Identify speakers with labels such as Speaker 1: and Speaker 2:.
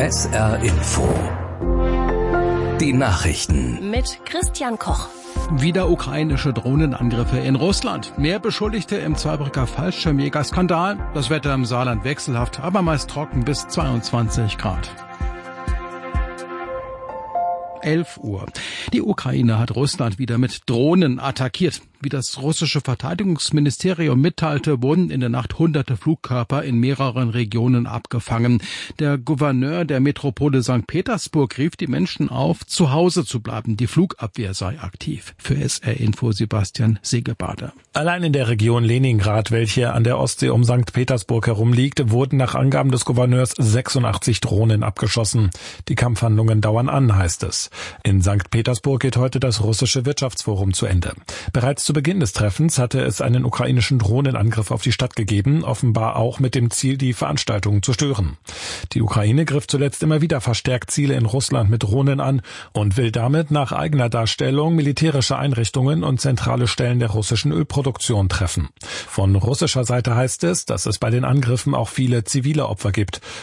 Speaker 1: SR Info. Die Nachrichten.
Speaker 2: Mit Christian Koch.
Speaker 3: Wieder ukrainische Drohnenangriffe in Russland. Mehr Beschuldigte im Zweibrücker Fallschirmjägerskandal. Das Wetter im Saarland wechselhaft, aber meist trocken bis 22 Grad. 11 Uhr. Die Ukraine hat Russland wieder mit Drohnen attackiert. Wie das russische Verteidigungsministerium mitteilte, wurden in der Nacht hunderte Flugkörper in mehreren Regionen abgefangen. Der Gouverneur der Metropole St. Petersburg rief die Menschen auf, zu Hause zu bleiben. Die Flugabwehr sei aktiv. Für SR Info Sebastian Segebader.
Speaker 4: Allein in der Region Leningrad, welche an der Ostsee um St. Petersburg herumliegt, wurden nach Angaben des Gouverneurs 86 Drohnen abgeschossen. Die Kampfhandlungen dauern an, heißt es. In St. Petersburg geht heute das russische Wirtschaftsforum zu Ende. Bereits zu Beginn des Treffens hatte es einen ukrainischen Drohnenangriff auf die Stadt gegeben, offenbar auch mit dem Ziel, die Veranstaltung zu stören. Die Ukraine griff zuletzt immer wieder verstärkt Ziele in Russland mit Drohnen an und will damit nach eigener Darstellung militärische Einrichtungen und zentrale Stellen der russischen Ölproduktion treffen. Von russischer Seite heißt es, dass es bei den Angriffen auch viele zivile Opfer gibt.